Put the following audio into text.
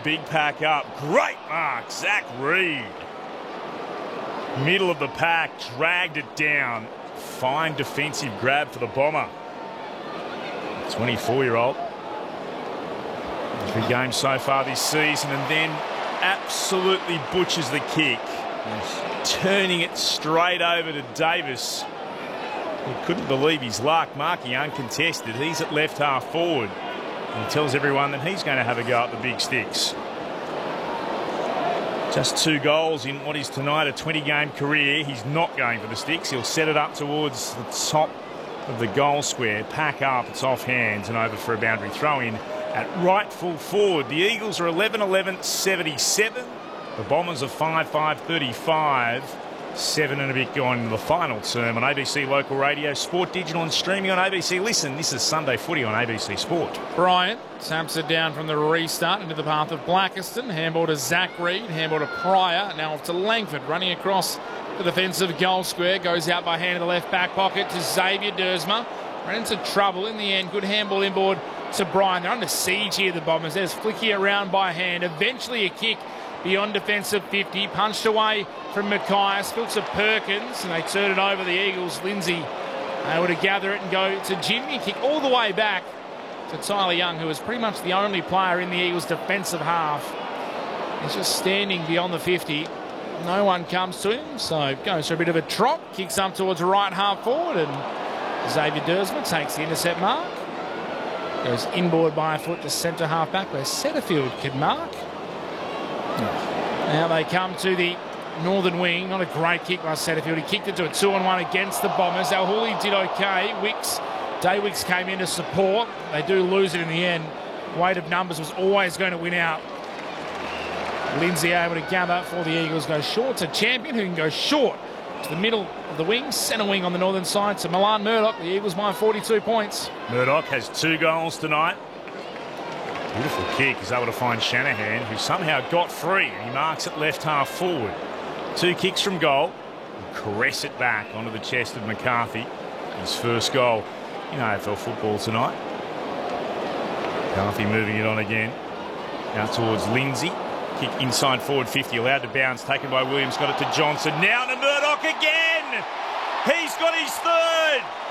big pack up. Great mark, Zach Reed. Middle of the pack, dragged it down. Fine defensive grab for the Bomber. 24-year-old. Every game so far this season, and then absolutely butchers the kick. Turning it straight over to Davis. He couldn't believe his luck, marking uncontested. He's at left half forward. And he tells everyone that he's going to have a go at the big sticks. Just 2 goals in what is tonight a 20-game career. He's not going for the sticks. He'll set it up towards the top of the goal square. Pack up, it's off hands and over for a boundary throw-in at right full forward. The Eagles are 11-11-77. The Bombers are 5-5-35. 7 and a bit gone in the final term on ABC Local Radio, Sport Digital and streaming on ABC Listen. This is Sunday Footy on ABC Sport. Bryant taps it down from the restart into the path of Blackiston. Handball to Zach Reed, handball to Pryor, now off to Langford, running across the defensive goal square. Goes out by hand in the left back pocket to Xavier Dersma. Ran into trouble in the end. Good handball inboard to Bryant. They're under siege here, the Bombers. There's Flicky around by hand. Eventually a kick beyond defensive 50. Punched away from Mackay. Spills to Perkins, and they turn it over. The Eagles, Lindsay able to gather it and go to Jimmy. Kick all the way back to Tyler Young, who is pretty much the only player in the Eagles' defensive half. He's just standing beyond the 50. No one comes to him, so goes for a bit of a trot. Kicks up towards the right half forward, and Xavier Dersma takes the intercept mark. Goes inboard by a foot to centre half back where Setterfield can mark. Now they come to the northern wing. Not a great kick by Setterfield. He kicked it to a 2-on-1 against the Bombers. Alhuli did okay. Day Wicks came in to support. They do lose it in the end. Weight of numbers was always going to win out. Lindsay able to gather for the Eagles. Goes short to Champion, who can go short to the middle of the wing. Centre wing on the northern side to Milan Murdoch. The Eagles by 42 points. Murdoch has 2 goals tonight. Beautiful kick. He's able to find Shanahan, who somehow got free. He marks it left half forward. 2 kicks from goal. Caress it back onto the chest of McCarthy. His first goal in AFL football tonight. McCarthy moving it on again. Out towards Lindsay. Kick inside forward 50. Allowed to bounce. Taken by Williams. Got it to Johnson. Now to Murdoch again. He's got his 3rd.